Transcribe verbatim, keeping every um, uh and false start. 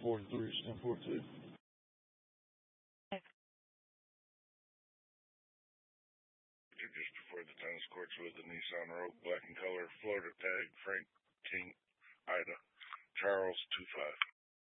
four three, stand four two. Just before the tennis courts with the Nissan Rogue, black in color, Florida tag, Frank King, Ida, Charles two five.